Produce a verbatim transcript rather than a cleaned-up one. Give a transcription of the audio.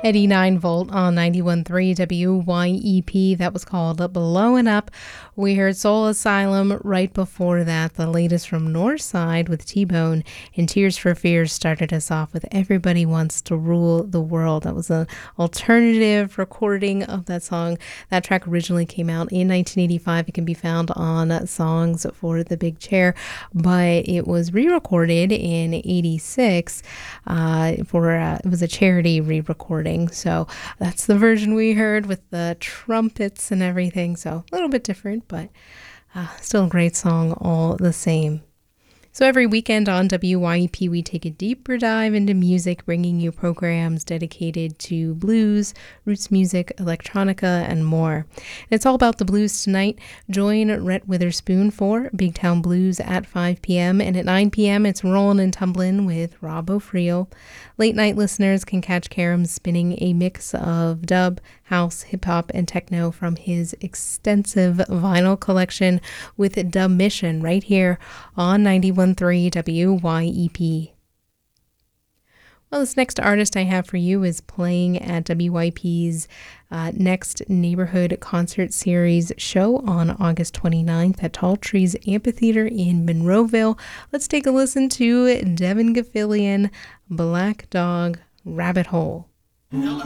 eighty-nine volt on ninety-one point three W Y E P. That was called Blowing Up. We heard Soul Asylum right before that. The latest from Northside with T-Bone, and Tears for Fears started us off with Everybody Wants to Rule the World. That was an alternative recording of that song. That track originally came out in nineteen eighty-five. It can be found on Songs for the Big Chair, but it was re-recorded in eighty-six uh, for uh, it was a charity re-recording. So that's the version we heard with the trumpets and everything. So a little bit different, but uh, still a great song all the same. So every weekend on W Y E P, we take a deeper dive into music, bringing you programs dedicated to blues, roots music, electronica, and more. And it's all about the blues tonight. Join Rhett Witherspoon for Big Town Blues at five p.m. And at nine p.m., it's Rollin' and Tumblin' with Rob O'Friel. Late night listeners can catch Karam spinning a mix of dub, house, hip-hop, and techno from his extensive vinyl collection with Dub Mission right here on ninety-one point three W Y E P. Well, this next artist I have for you is playing at W Y E P's uh, next Neighborhood Concert Series show on August twenty-ninth at Tall Trees Amphitheater in Monroeville. Let's take a listen to Devin Gilfillian, Black Dog, Rabbit Hole.